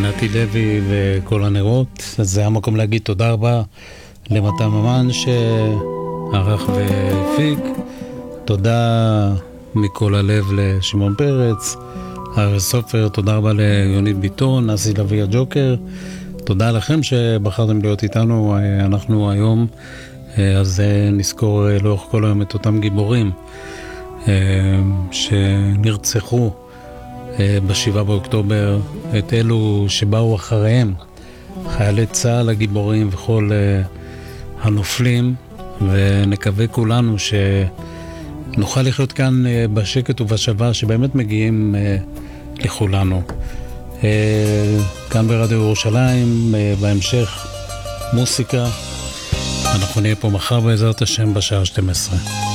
נתי לוי וכל הנרות. אז זה המקום להגיד תודה רבה למתן ממן שערך והפיק. תודה מכל הלב לשמעון פרץ, הרי סופר, תודה רבה ליונית ביטון, נסי לוי הג'וקר. תודה לכם שבחרתם להיות איתנו. אנחנו היום אז נזכור לאורך כל היום את אותם גיבורים שנרצחו ב7 באוקטובר, את אלו שבאו אחריהם, חיילי צה"ל הגיבורים וכל הנופלים, ונקווה כולנו שנוכל לחיות כאן בשקט ובשווה שבאמת מגיעים לכולנו. כאן ברדיו ירושלים, בהמשך מוסיקה. אנחנו נהיה פה מחר בעזרת השם בשעה 12.